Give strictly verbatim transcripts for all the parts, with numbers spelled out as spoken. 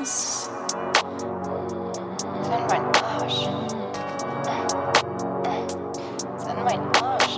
Angst. Ist mein Arsch. Ist mein Arsch.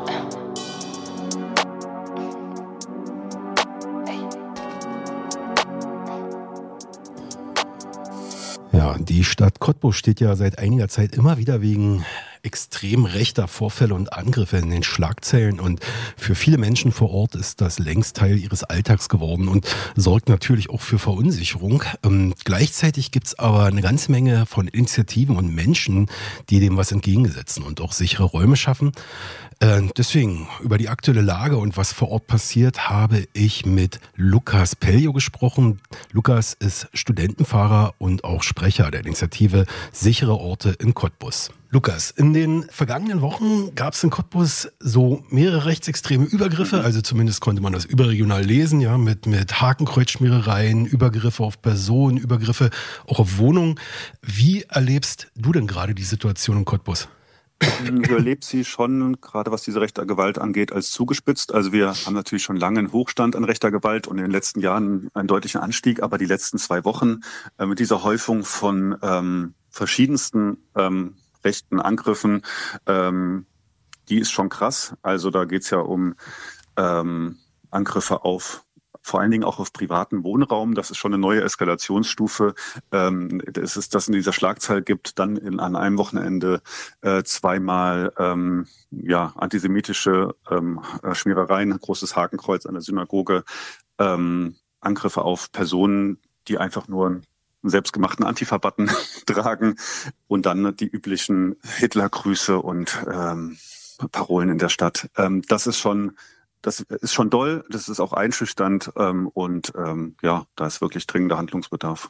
Ja, die Stadt Cottbus steht ja seit einiger Zeit immer wieder wegen extrem rechter Vorfälle und Angriffe in den Schlagzeilen, und für viele Menschen vor Ort ist das längst Teil ihres Alltags geworden und sorgt natürlich auch für Verunsicherung. Ähm, gleichzeitig gibt es aber eine ganze Menge von Initiativen und Menschen, die dem was entgegensetzen und auch sichere Räume schaffen. Äh, deswegen, über die aktuelle Lage und was vor Ort passiert, habe ich mit Lukas Peljo gesprochen. Lukas ist Studentenfahrer und auch Sprecher der Initiative Sichere Orte in Cottbus. Lukas, in den vergangenen Wochen gab es in Cottbus so mehrere rechtsextreme Übergriffe, also zumindest konnte man das überregional lesen, ja, mit, mit Hakenkreuzschmierereien, Übergriffe auf Personen, Übergriffe auch auf Wohnungen. Wie erlebst du denn gerade die Situation in Cottbus? Ich erlebe sie schon, gerade was diese rechte Gewalt angeht, als zugespitzt. Also wir haben natürlich schon lange einen Hochstand an rechter Gewalt und in den letzten Jahren einen deutlichen Anstieg, aber die letzten zwei Wochen äh, mit dieser Häufung von ähm, verschiedensten ähm, rechten Angriffen, ähm, die ist schon krass. Also da geht's ja um ähm, Angriffe auf vor allen Dingen auch auf privaten Wohnraum. Das ist schon eine neue Eskalationsstufe. Ähm, es ist, dass es in dieser Schlagzeile gibt, dann in, an einem Wochenende äh, zweimal ähm, ja, antisemitische ähm, Schmierereien, ein großes Hakenkreuz an der Synagoge, ähm, Angriffe auf Personen, die einfach nur einen selbstgemachten Antifa-Button tragen, und dann die üblichen Hitlergrüße und ähm, Parolen in der Stadt. Ähm, das ist schon Das ist schon doll, das ist auch einschüchternd ähm, und ähm, ja, da ist wirklich dringender Handlungsbedarf.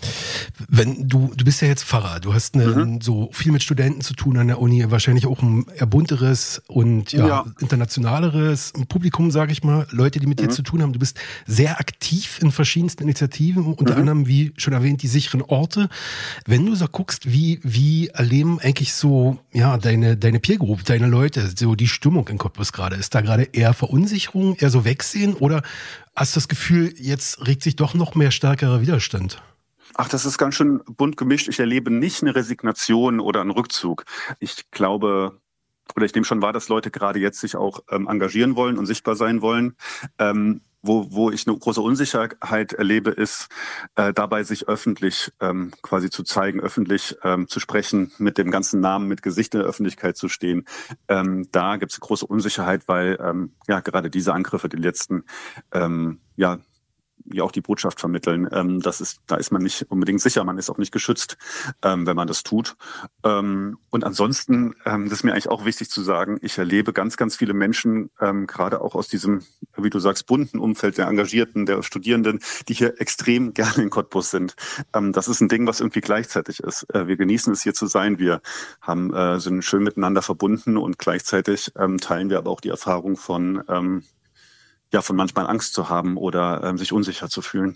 Wenn du, du bist ja jetzt Pfarrer, du hast eine, Mhm. so viel mit Studenten zu tun an der Uni, wahrscheinlich auch ein eher bunteres und ja, Ja. internationaleres Publikum, sage ich mal, Leute, die mit Mhm. dir zu tun haben. Du bist sehr aktiv in verschiedensten Initiativen, unter Mhm. anderem, wie schon erwähnt, die sicheren Orte. Wenn du so guckst, wie, wie erleben eigentlich so, ja, deine, deine Peer Group, deine Leute, so die Stimmung in Cottbus gerade? Ist da gerade eher Verunsicherung, eher so Wegsehen, oder hast du das Gefühl, jetzt regt sich doch noch mehr stärkerer Widerstand? Ach, das ist ganz schön bunt gemischt. Ich erlebe nicht eine Resignation oder einen Rückzug. Ich glaube, oder ich nehme schon wahr, dass Leute gerade jetzt sich auch ähm, engagieren wollen und sichtbar sein wollen. Ähm, wo, wo ich eine große Unsicherheit erlebe, ist äh, dabei, sich öffentlich ähm, quasi zu zeigen, öffentlich ähm, zu sprechen, mit dem ganzen Namen, mit Gesicht in der Öffentlichkeit zu stehen. Ähm, da gibt es eine große Unsicherheit, weil ähm, ja gerade diese Angriffe, die letzten, ähm, ja, ja auch die Botschaft vermitteln. Ähm, das ist, da ist man nicht unbedingt sicher, man ist auch nicht geschützt, ähm, wenn man das tut. Ähm, und ansonsten, ähm, das ist mir eigentlich auch wichtig zu sagen, ich erlebe ganz, ganz viele Menschen, ähm, gerade auch aus diesem, wie du sagst, bunten Umfeld der Engagierten, der Studierenden, die hier extrem gerne in Cottbus sind. Ähm, das ist ein Ding, was irgendwie gleichzeitig ist. Äh, wir genießen es, hier zu sein. Wir haben, äh, sind schön miteinander verbunden, und gleichzeitig ähm, teilen wir aber auch die Erfahrung von ähm, ja, von manchmal Angst zu haben oder ähm, sich unsicher zu fühlen.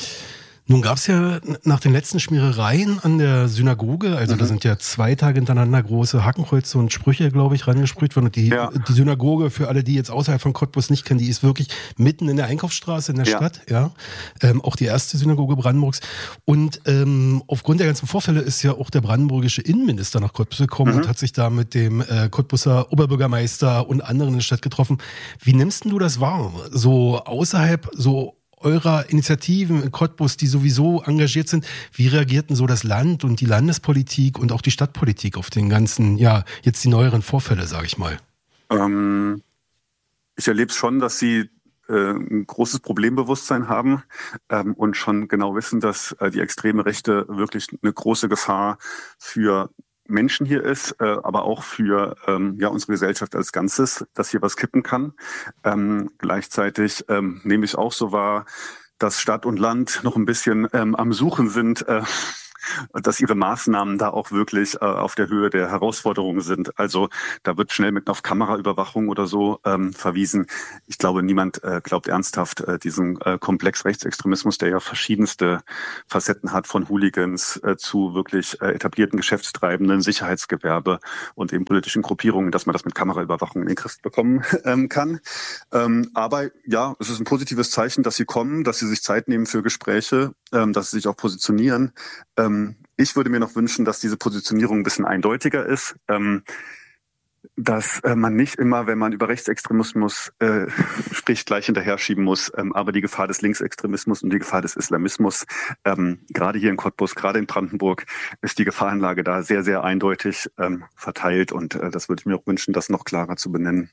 Nun gab es ja nach den letzten Schmierereien an der Synagoge, also Mhm. da sind ja zwei Tage hintereinander große Hakenkreuze und Sprüche, glaube ich, rangesprüht worden. Und die, Ja. die Synagoge, für alle, die jetzt außerhalb von Cottbus nicht kennen, die ist wirklich mitten in der Einkaufsstraße in der Ja. Stadt, ja. Ähm, auch die erste Synagoge Brandenburgs. Und ähm, aufgrund der ganzen Vorfälle ist ja auch der brandenburgische Innenminister nach Cottbus gekommen Mhm. und hat sich da mit dem äh, Cottbuser Oberbürgermeister und anderen in der Stadt getroffen. Wie nimmst denn du das wahr? So außerhalb, so eurer Initiativen in Cottbus, die sowieso engagiert sind, wie reagierten so das Land und die Landespolitik und auch die Stadtpolitik auf den ganzen, ja, jetzt die neueren Vorfälle, sage ich mal? Ähm, ich erlebe es schon, dass sie äh, ein großes Problembewusstsein haben ähm, und schon genau wissen, dass äh, die extreme Rechte wirklich eine große Gefahr für Menschen hier ist, äh, aber auch für ähm, ja unsere Gesellschaft als Ganzes, dass hier was kippen kann. Ähm, gleichzeitig ähm, nehme ich auch so wahr, dass Stadt und Land noch ein bisschen ähm, am Suchen sind, äh, dass ihre Maßnahmen da auch wirklich äh, auf der Höhe der Herausforderungen sind. Also da wird schnell mit auf Kameraüberwachung oder so ähm, verwiesen. Ich glaube, niemand äh, glaubt ernsthaft äh, diesen äh, Komplex Rechtsextremismus, der ja verschiedenste Facetten hat, von Hooligans äh, zu wirklich äh, etablierten Geschäftstreibenden, Sicherheitsgewerbe und eben politischen Gruppierungen, dass man das mit Kameraüberwachung in den Griff bekommen ähm, kann. Ähm, aber ja, es ist ein positives Zeichen, dass sie kommen, dass sie sich Zeit nehmen für Gespräche, ähm, dass sie sich auch positionieren. Ähm, ich würde mir noch wünschen, dass diese Positionierung ein bisschen eindeutiger ist. Ähm, dass äh, man nicht immer, wenn man über Rechtsextremismus äh, spricht, gleich hinterher schieben muss. Ähm, aber die Gefahr des Linksextremismus und die Gefahr des Islamismus, ähm, gerade hier in Cottbus, gerade in Brandenburg, ist die Gefahrenlage da sehr, sehr eindeutig ähm, verteilt. Und äh, das würde ich mir auch wünschen, das noch klarer zu benennen.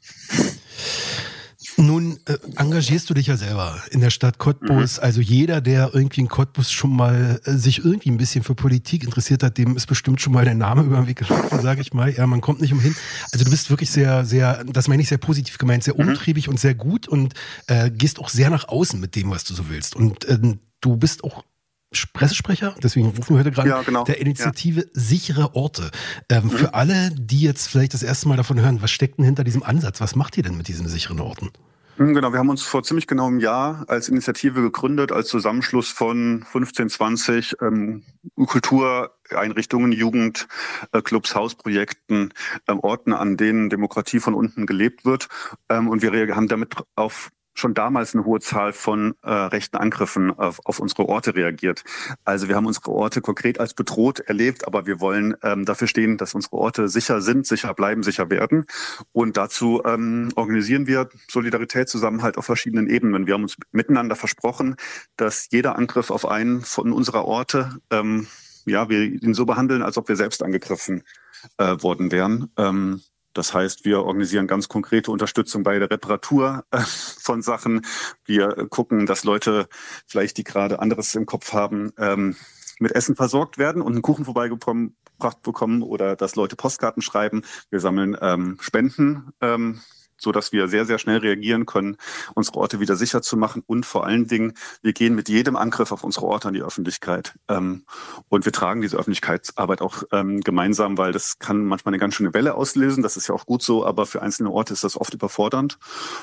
Nun äh, engagierst du dich ja selber in der Stadt Cottbus. Mhm. Also jeder, der irgendwie in Cottbus schon mal äh, sich irgendwie ein bisschen für Politik interessiert hat, dem ist bestimmt schon mal der Name über den Weg gelaufen, sage ich mal. Ja, man kommt nicht umhin. Also du bist wirklich sehr, sehr, das meine ich sehr positiv gemeint, sehr mhm. umtriebig und sehr gut und äh, gehst auch sehr nach außen mit dem, was du so willst. Und äh, du bist auch Pressesprecher, deswegen rufen wir heute gerade, ja, genau. der Initiative ja. Sichere Orte. Ähm, mhm. Für alle, die jetzt vielleicht das erste Mal davon hören, was steckt denn hinter diesem Ansatz? Was macht ihr denn mit diesen sicheren Orten? Genau, wir haben uns vor ziemlich genau einem Jahr als Initiative gegründet, als Zusammenschluss von fünfzehn, zwanzig ähm, Kultureinrichtungen, Jugendclubs, äh, Hausprojekten, äh, Orten, an denen Demokratie von unten gelebt wird. Ähm, und wir haben damit auf schon damals eine hohe Zahl von äh, rechten Angriffen auf, auf unsere Orte reagiert. Also wir haben unsere Orte konkret als bedroht erlebt, aber wir wollen ähm, dafür stehen, dass unsere Orte sicher sind, sicher bleiben, sicher werden. Und dazu ähm, organisieren wir Solidaritätszusammenhalt auf verschiedenen Ebenen. Wir haben uns miteinander versprochen, dass jeder Angriff auf einen von unserer Orte, ähm, ja, wir ihn so behandeln, als ob wir selbst angegriffen äh, worden wären. Ähm, Das heißt, wir organisieren ganz konkrete Unterstützung bei der Reparatur äh, von Sachen. Wir gucken, dass Leute vielleicht, die gerade anderes im Kopf haben, ähm, mit Essen versorgt werden und einen Kuchen vorbeigebracht bekommen oder dass Leute Postkarten schreiben. Wir sammeln ähm, Spenden, ähm, so dass wir sehr, sehr schnell reagieren können, unsere Orte wieder sicher zu machen. Und vor allen Dingen, wir gehen mit jedem Angriff auf unsere Orte an die Öffentlichkeit. Ähm, und wir tragen diese Öffentlichkeitsarbeit auch ähm, gemeinsam, weil das kann manchmal eine ganz schöne Welle auslösen. Das ist ja auch gut so, aber für einzelne Orte ist das oft überfordernd.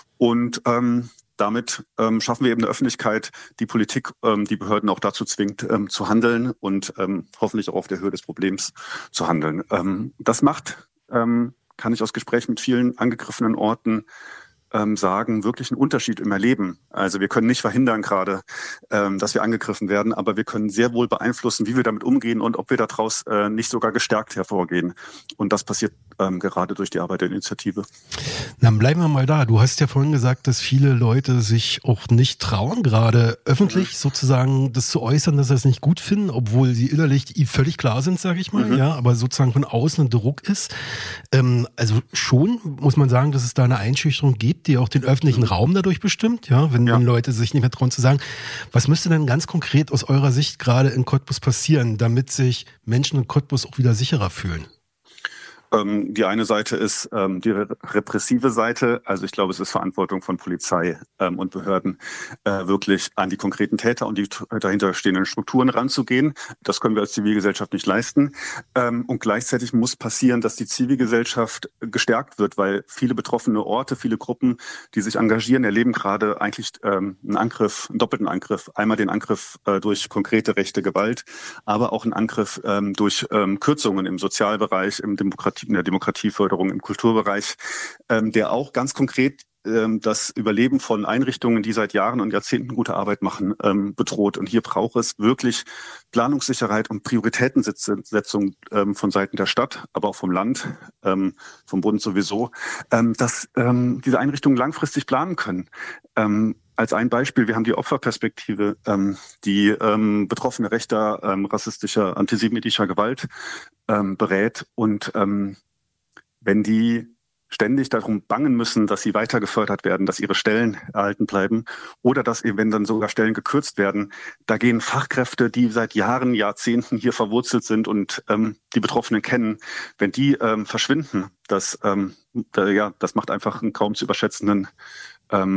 Und ähm, damit ähm, schaffen wir eben eine Öffentlichkeit, die Politik, ähm, die Behörden auch dazu zwingt, ähm, zu handeln und ähm, hoffentlich auch auf der Höhe des Problems zu handeln. Ähm, das macht... Ähm, kann ich aus Gesprächen mit vielen angegriffenen Orten ähm, sagen, wirklich einen Unterschied im Erleben. Also wir können nicht verhindern gerade, ähm, dass wir angegriffen werden, aber wir können sehr wohl beeinflussen, wie wir damit umgehen und ob wir daraus äh, nicht sogar gestärkt hervorgehen. Und das passiert ähm, gerade durch die Arbeit der Initiative. Dann bleiben wir mal da. Du hast ja vorhin gesagt, dass viele Leute sich auch nicht trauen, gerade öffentlich mhm. sozusagen das zu äußern, dass sie es nicht gut finden, obwohl sie innerlich völlig klar sind, sage ich mal, mhm. ja, aber sozusagen von außen ein Druck ist. Ähm, also schon muss man sagen, dass es da eine Einschüchterung gibt, die auch den öffentlichen mhm. Raum dadurch bestimmt, ja, wenn, ja. wenn Leute sich nicht mehr trauen zu sagen. Was müsste denn ganz konkret aus eurer Sicht gerade in Cottbus passieren, damit sich Menschen in Cottbus auch wieder sicherer fühlen? Ähm, die eine Seite ist ähm, die repressive Seite. Also ich glaube, es ist Verantwortung von Polizei ähm, und Behörden, äh, wirklich an die konkreten Täter und die dahinter stehenden Strukturen ranzugehen. Das können wir als Zivilgesellschaft nicht leisten. Ähm, und gleichzeitig muss passieren, dass die Zivilgesellschaft gestärkt wird, weil viele betroffene Orte, viele Gruppen, die sich engagieren, erleben gerade eigentlich ähm, einen Angriff, einen doppelten Angriff. Einmal den Angriff äh, durch konkrete rechte Gewalt, aber auch einen Angriff ähm, durch ähm, Kürzungen im Sozialbereich, im Demokratie in der Demokratieförderung im Kulturbereich, ähm, der auch ganz konkret ähm, das Überleben von Einrichtungen, die seit Jahren und Jahrzehnten gute Arbeit machen, ähm, bedroht. Und hier braucht es wirklich Planungssicherheit und Prioritätensetzung ähm, von Seiten der Stadt, aber auch vom Land, ähm, vom Bund sowieso, ähm, dass ähm, diese Einrichtungen langfristig planen können. Ähm, Als ein Beispiel, wir haben die Opferperspektive, ähm, die ähm, Betroffene rechter, ähm, rassistischer, antisemitischer Gewalt ähm, berät. Und ähm, wenn die ständig darum bangen müssen, dass sie weiter gefördert werden, dass ihre Stellen erhalten bleiben oder dass eben, wenn dann sogar Stellen gekürzt werden, da gehen Fachkräfte, die seit Jahren, Jahrzehnten hier verwurzelt sind und ähm, die Betroffenen kennen, wenn die ähm, verschwinden, das, ähm, da, ja, das macht einfach einen kaum zu überschätzenden ähm,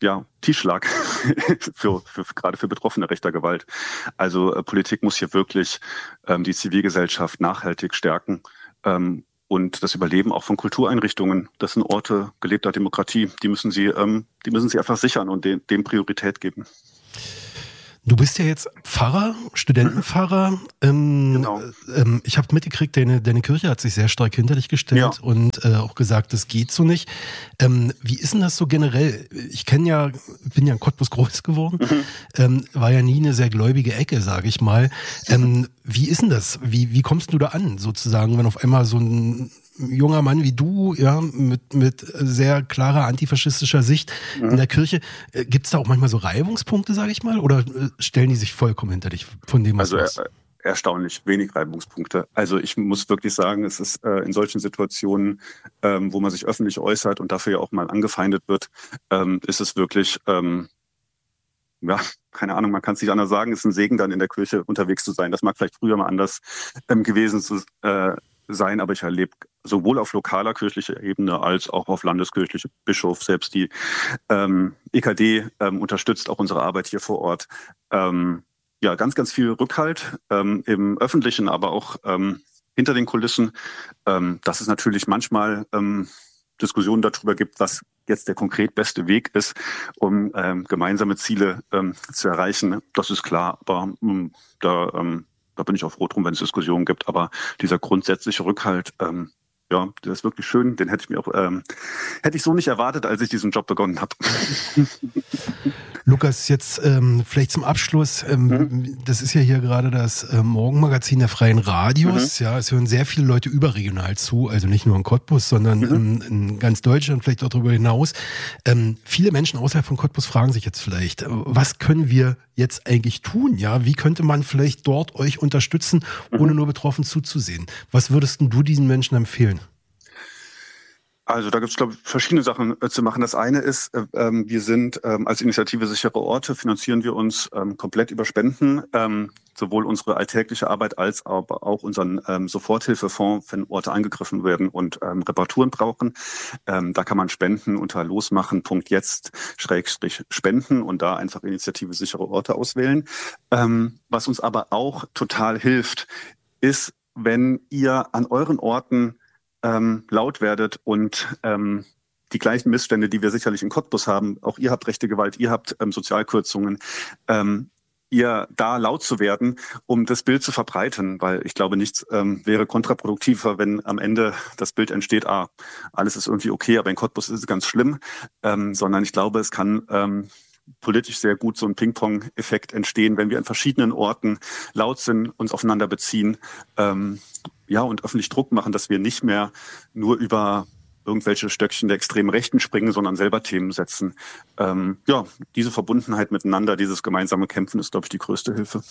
ja, Tiefschlag für, für, gerade für Betroffene rechter Gewalt. Also äh, Politik muss hier wirklich ähm, die Zivilgesellschaft nachhaltig stärken ähm, und das Überleben auch von Kultureinrichtungen. Das sind Orte gelebter Demokratie. Die müssen sie, ähm, die müssen sie einfach sichern und de- dem Priorität geben. Du bist ja jetzt Pfarrer, Studentenpfarrer. Ähm, Genau. ähm, ich habe mitgekriegt, deine, deine Kirche hat sich sehr stark hinter dich gestellt Ja. und äh, auch gesagt, das geht so nicht. Ähm, wie ist denn das so generell? Ich kenne ja, bin ja in Cottbus groß geworden, Mhm. ähm, war ja nie eine sehr gläubige Ecke, sage ich mal. Ähm, wie ist denn das? Wie, wie kommst du da an, sozusagen, wenn auf einmal so ein junger Mann wie du, ja, mit, mit sehr klarer antifaschistischer Sicht Mhm. in der Kirche, äh, gibt es da auch manchmal so Reibungspunkte, sage ich mal, oder äh, stellen die sich vollkommen hinter dich von dem, was Also du machst? er, erstaunlich wenig Reibungspunkte. Also ich muss wirklich sagen, es ist äh, in solchen Situationen, ähm, wo man sich öffentlich äußert und dafür ja auch mal angefeindet wird, ähm, ist es wirklich, ähm, ja, keine Ahnung, man kann es nicht anders sagen, es ist ein Segen, dann in der Kirche unterwegs zu sein. Das mag vielleicht früher mal anders ähm, gewesen zu, äh, sein, aber ich erlebe sowohl auf lokaler kirchlicher Ebene als auch auf landeskirchlicher Bischof, selbst die ähm, E K D ähm, unterstützt auch unsere Arbeit hier vor Ort. Ähm, ja, ganz, ganz viel Rückhalt ähm, im Öffentlichen, aber auch ähm, hinter den Kulissen, ähm, dass es natürlich manchmal ähm, Diskussionen darüber gibt, was jetzt der konkret beste Weg ist, um ähm, gemeinsame Ziele ähm, zu erreichen. Das ist klar, aber ähm, da ähm, Da bin ich auch froh drum, wenn es Diskussionen gibt. Aber dieser grundsätzliche Rückhalt, ähm, ja, der ist wirklich schön. Den hätte ich mir auch, ähm, hätte ich so nicht erwartet, als ich diesen Job begonnen habe. Lukas, jetzt ähm, vielleicht zum Abschluss, ähm, Mhm. das ist ja hier gerade das äh, Morgenmagazin der Freien Radios, ja, es hören sehr viele Leute überregional zu, also nicht nur in Cottbus, sondern Mhm. ähm, in ganz Deutschland, vielleicht auch darüber hinaus. Ähm, viele Menschen außerhalb von Cottbus fragen sich jetzt vielleicht, äh, was können wir jetzt eigentlich tun, ja, wie könnte man vielleicht dort euch unterstützen, ohne Mhm. nur betroffen zuzusehen? Was würdest denn du diesen Menschen empfehlen? Also da gibt es, glaube ich, verschiedene Sachen äh, zu machen. Das eine ist, äh, ähm, wir sind ähm, als Initiative Sichere Orte, finanzieren wir uns ähm, komplett über Spenden, ähm, sowohl unsere alltägliche Arbeit als aber auch unseren ähm, Soforthilfefonds, wenn Orte angegriffen werden und ähm, Reparaturen brauchen. Ähm, da kann man spenden unter losmachen Punkt jetzt Schrägstrich spenden und da einfach Initiative Sichere Orte auswählen. Ähm, was uns aber auch total hilft, ist, wenn ihr an euren Orten ähm, laut werdet und ähm, die gleichen Missstände, die wir sicherlich in Cottbus haben, auch ihr habt rechte Gewalt, ihr habt ähm, Sozialkürzungen, ähm, ihr da laut zu werden, um das Bild zu verbreiten, weil ich glaube, nichts ähm, wäre kontraproduktiver, wenn am Ende das Bild entsteht, ah, alles ist irgendwie okay, aber in Cottbus ist es ganz schlimm, ähm, sondern ich glaube, es kann ähm, politisch sehr gut so ein Ping-Pong-Effekt entstehen, wenn wir an verschiedenen Orten laut sind, uns aufeinander beziehen, ähm, ja, und öffentlich Druck machen, dass wir nicht mehr nur über irgendwelche Stöckchen der extremen Rechten springen, sondern selber Themen setzen. Ähm, ja, diese Verbundenheit miteinander, dieses gemeinsame Kämpfen ist, glaube ich, die größte Hilfe.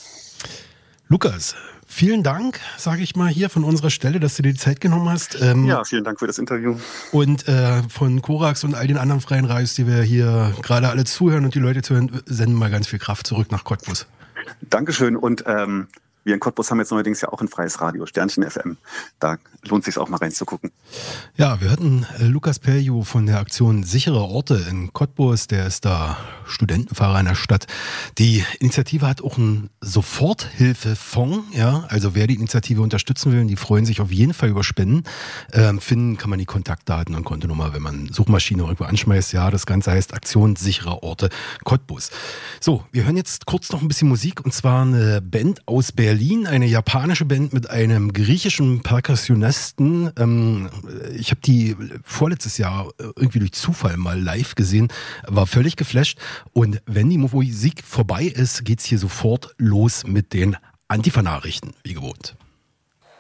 Lukas, vielen Dank, sage ich mal hier von unserer Stelle, dass du dir die Zeit genommen hast. Ähm, Ja, vielen Dank für das Interview. Und äh, von Korax und all den anderen freien Radios, die wir hier gerade alle zuhören und die Leute zuhören, senden mal ganz viel Kraft zurück nach Cottbus. Dankeschön und ähm, wir in Cottbus haben jetzt neuerdings ja auch ein freies Radio, Sternchen F M. Da lohnt es sich auch mal reinzugucken. Ja, wir hörten äh, Lukas Perjo von der Aktion Sichere Orte in Cottbus. Der ist da Studentenfahrer in der Stadt. Die Initiative hat auch einen Soforthilfefonds. Ja, also wer die Initiative unterstützen will, die freuen sich auf jeden Fall über Spenden. Ähm, finden kann man die Kontaktdaten und Kontonummer, wenn man Suchmaschine irgendwo anschmeißt. Ja, das Ganze heißt Aktion Sichere Orte Cottbus. So, wir hören jetzt kurz noch ein bisschen Musik und zwar eine Band aus Berlin. Berlin, eine japanische Band mit einem griechischen Perkussionisten. Ähm, ich habe die vorletztes Jahr irgendwie durch Zufall mal live gesehen, war völlig geflasht. Und wenn die Musik vorbei ist, geht's hier sofort los mit den Antifa-Nachrichten, wie gewohnt.